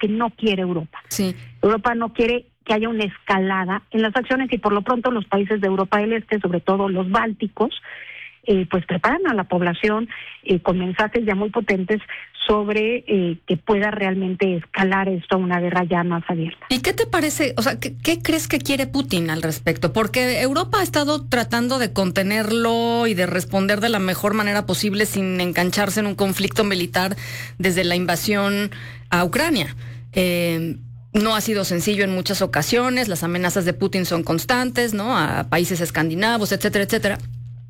que no quiere Europa. Sí. Europa no quiere que haya una escalada en las acciones y por lo pronto los países de Europa del Este, sobre todo los bálticos, pues preparan a la población con mensajes ya muy potentes sobre que pueda realmente escalar esto a una guerra ya más abierta. ¿Y qué te parece? O sea, ¿qué crees que quiere Putin al respecto? Porque Europa ha estado tratando de contenerlo y de responder de la mejor manera posible sin engancharse en un conflicto militar desde la invasión a Ucrania. No ha sido sencillo en muchas ocasiones, las amenazas de Putin son constantes, ¿no? A países escandinavos, etcétera, etcétera.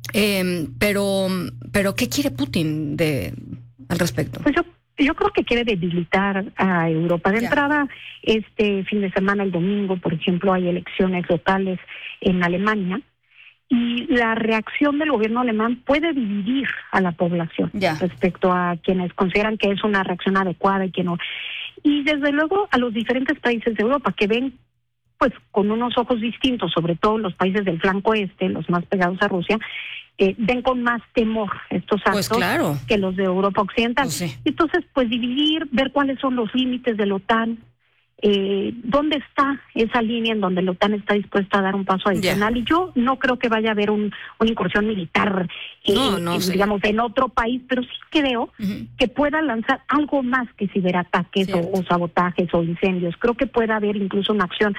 Pero ¿qué quiere Putin al respecto? Pues yo creo que quiere debilitar a Europa. De entrada, este fin de semana, el domingo, por ejemplo, hay elecciones locales en Alemania y la reacción del gobierno alemán puede dividir a la población respecto a quienes consideran que es una reacción adecuada y que no. Y desde luego a los diferentes países de Europa que ven pues con unos ojos distintos, sobre todo los países del flanco este, los más pegados a Rusia, ven con más temor estos actos que los de Europa Occidental. Pues sí. Entonces, pues dividir, ver cuáles son los límites de la OTAN, dónde está esa línea en donde la OTAN está dispuesta a dar un paso adicional. Y yo no creo que vaya a haber una incursión militar, digamos, en otro país, pero sí creo que pueda lanzar algo más que ciberataques o sabotajes o incendios. Creo que puede haber incluso una acción,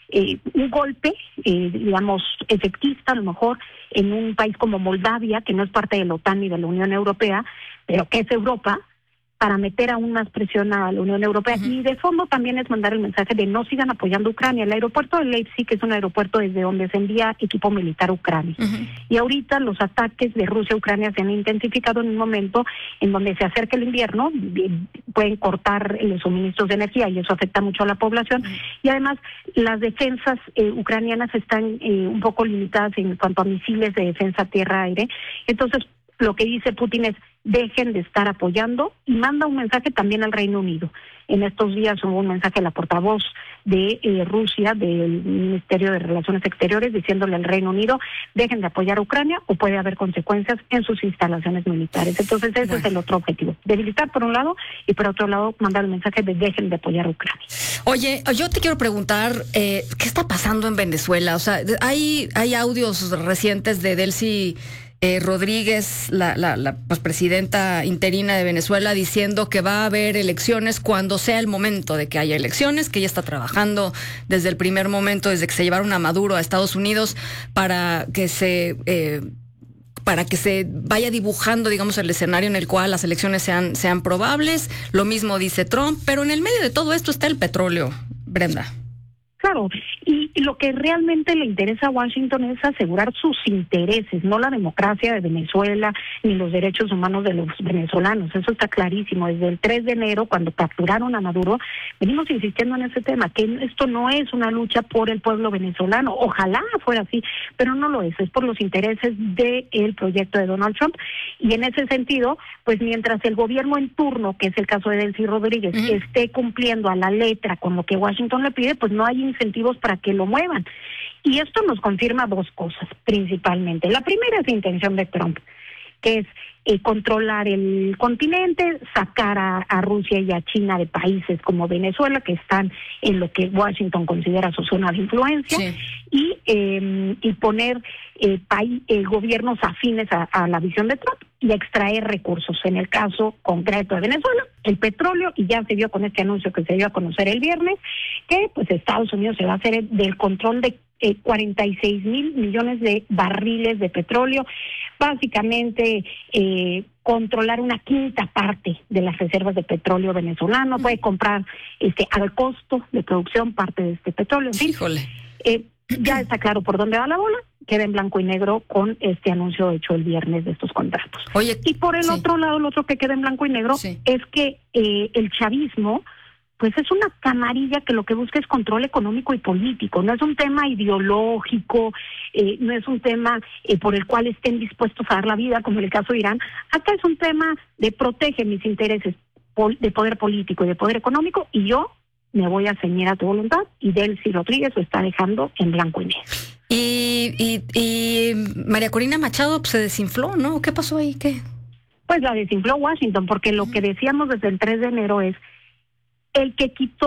un golpe, digamos, efectista a lo mejor en un país como Moldavia, que no es parte de la OTAN ni de la Unión Europea, pero que es Europa, para meter aún más presión a la Unión Europea. Y de fondo también es mandar el mensaje de no sigan apoyando a Ucrania. El aeropuerto de Leipzig es un aeropuerto desde donde se envía equipo militar a Ucrania. Y ahorita los ataques de Rusia a Ucrania se han intensificado en un momento en donde se acerca el invierno, pueden cortar los suministros de energía y eso afecta mucho a la población. Y además las defensas ucranianas están un poco limitadas en cuanto a misiles de defensa tierra-aire. Entonces, lo que dice Putin es dejen de estar apoyando y manda un mensaje también al Reino Unido. En estos días hubo un mensaje a la portavoz de Rusia, del Ministerio de Relaciones Exteriores, diciéndole al Reino Unido, dejen de apoyar a Ucrania o puede haber consecuencias en sus instalaciones militares. Entonces ese es el otro objetivo, debilitar por un lado y por otro lado mandar el mensaje de dejen de apoyar a Ucrania. Oye, yo te quiero preguntar, ¿qué está pasando en Venezuela? O sea, hay audios recientes de Delcy Rodríguez, la pues, presidenta interina de Venezuela, diciendo que va a haber elecciones cuando sea el momento de que haya elecciones, que ella está trabajando desde el primer momento, desde que se llevaron a Maduro a Estados Unidos, para que se vaya dibujando, digamos, el escenario en el cual las elecciones sean probables. Lo mismo dice Trump, pero en el medio de todo esto está el petróleo, Brenda. Claro, y lo que realmente le interesa a Washington es asegurar sus intereses, no la democracia de Venezuela ni los derechos humanos de los venezolanos. Eso está clarísimo. Desde el 3 de enero, cuando capturaron a Maduro, venimos insistiendo en ese tema, que esto no es una lucha por el pueblo venezolano. Ojalá fuera así, pero no lo es por los intereses del proyecto de Donald Trump. Y en ese sentido, pues mientras el gobierno en turno, que es el caso de Delcy Rodríguez, esté cumpliendo a la letra con lo que Washington le pide, pues no hay incentivos para que lo muevan. Y esto nos confirma dos cosas, principalmente. La primera es la intención de Trump, que es controlar el continente, sacar a Rusia y a China de países como Venezuela, que están en lo que Washington considera su zona de influencia, y poner gobiernos afines a la visión de Trump y extraer recursos. En el caso concreto de Venezuela, el petróleo, y ya se vio con este anuncio que se dio a conocer el viernes, que pues Estados Unidos se va a hacer del control de 46 mil millones de barriles de petróleo, básicamente controlar una quinta parte de las reservas de petróleo venezolano, puede comprar al costo de producción parte de este petróleo. Híjole. Ya está claro por dónde va la bola, queda en blanco y negro con este anuncio hecho el viernes de estos contratos. Oye, y por el otro lado, lo otro que queda en blanco y negro es que el chavismo pues es una camarilla que lo que busca es control económico y político, no es un tema ideológico, no es un tema por el cual estén dispuestos a dar la vida, como en el caso de Irán. Acá es un tema de protege mis intereses de poder político y de poder económico, y yo me voy a ceñir a tu voluntad, y Delcy Rodríguez lo está dejando en blanco y negro. Y María Corina Machado pues, se desinfló, ¿no? ¿Qué pasó ahí? ¿Qué? Pues la desinfló Washington, porque lo que decíamos desde el 3 de enero es el que quitó